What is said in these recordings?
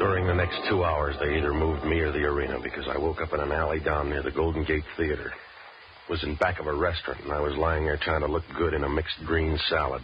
During the next 2 hours, they either moved me or the arena because I woke up in an alley down near the Golden Gate Theater. It was in back of a restaurant, and I was lying there trying to look good in a mixed green salad.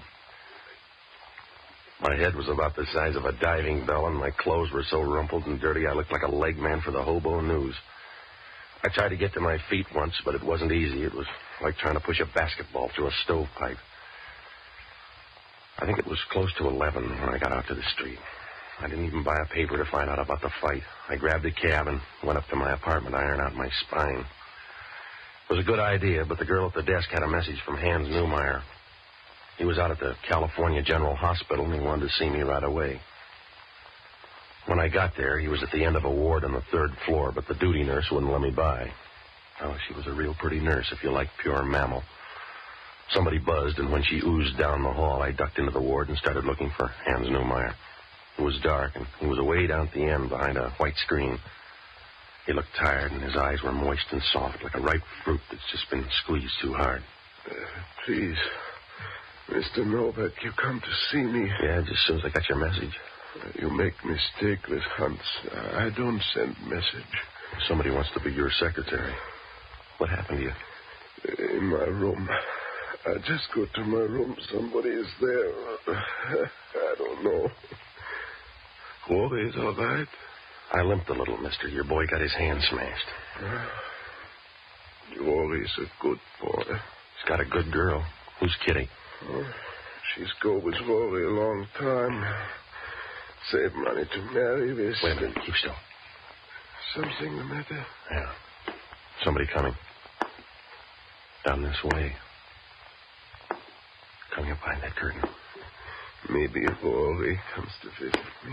My head was about the size of a diving bell, and my clothes were so rumpled and dirty I looked like a leg man for the Hobo News. I tried to get to my feet once, but it wasn't easy. It was like trying to push a basketball through a stovepipe. I think it was close to 11 when I got out to the street. I didn't even buy a paper to find out about the fight. I grabbed a cab and went up to my apartment to iron out my spine. It was a good idea, but the girl at the desk had a message from Hans Newmeyer. He was out at the California General Hospital, and he wanted to see me right away. When I got there, he was at the end of a ward on the 3rd floor, but the duty nurse wouldn't let me by. Oh, she was a real pretty nurse, if you like pure mammal. Somebody buzzed, and when she oozed down the hall, I ducked into the ward and started looking for Hans Newmeyer. It was dark, and he was away down at the end behind a white screen. He looked tired, and his eyes were moist and soft, like a ripe fruit that's just been squeezed too hard. Please, Mr. Novak, you come to see me. Yeah, just as soon as I got your message. You make mistake with Hans. I don't send message. Somebody wants to be your secretary. What happened to you? In my room. I just go to my room. Somebody is there. I don't know. Always all right? I limped a little, mister. Your boy got his hand smashed. You're always a good boy. He's got a good girl. Who's Kitty? She's go with Rory a long time. Save money to marry this. Wait a minute. Keep still. Something the matter? Yeah. Somebody coming. Down this way. Coming up behind that curtain. Maybe Rory comes to visit.